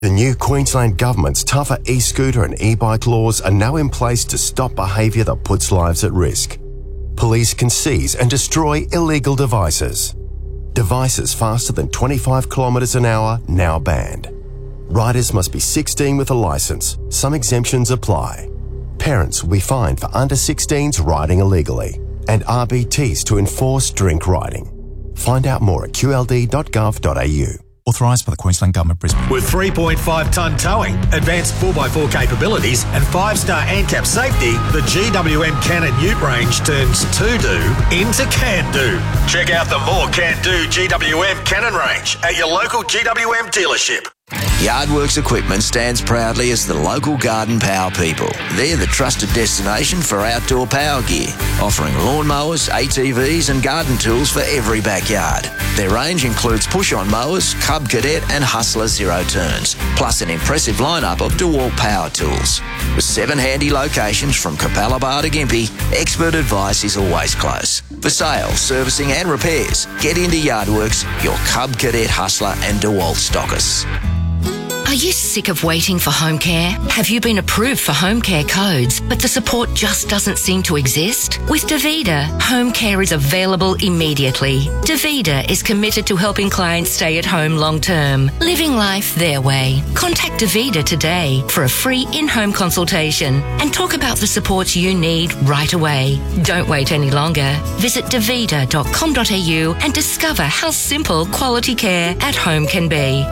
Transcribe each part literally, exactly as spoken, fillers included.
The new Queensland Government's tougher e-scooter and e-bike laws are now in place to stop behaviour that puts lives at risk. Police can seize and destroy illegal devices. Devices faster than twenty-five kilometres an hour now banned. Riders must be sixteen with a licence. Some exemptions apply. Parents will be fined for under sixteens riding illegally, and R B Ts to enforce drink riding. Find out more at q l d dot gov dot a u. Authorised by the Queensland Government, Brisbane. With three point five tonne towing, advanced four by four capabilities and five star ANCAP safety, the G W M Cannon Ute range turns to-do into can-do. Check out the more can-do G W M Cannon range at your local G W M dealership. Yardworks Equipment stands proudly as the local garden power people. They're the trusted destination for outdoor power gear, offering lawnmowers, A T Vs and garden tools for every backyard. Their range includes push-on mowers, Cub Cadet and Hustler Zero Turns, plus an impressive lineup of DeWalt power tools. With seven handy locations from Capalaba to Gympie, expert advice is always close. For sales, servicing and repairs, get into Yardworks, your Cub Cadet, Hustler and DeWalt stockers. Are you sick of waiting for home care? Have you been approved for home care codes, but the support just doesn't seem to exist? With Davida, home care is available immediately. Davida is committed to helping clients stay at home long term, living life their way. Contact Davida today for a free in-home consultation and talk about the supports you need right away. Don't wait any longer. Visit davida dot com dot a u and discover how simple quality care at home can be.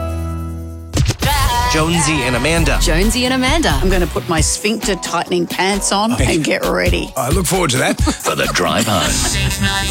Jonesy and Amanda. Jonesy and Amanda. I'm going to put my sphincter tightening pants on and get ready. I look forward to that. For the drive home.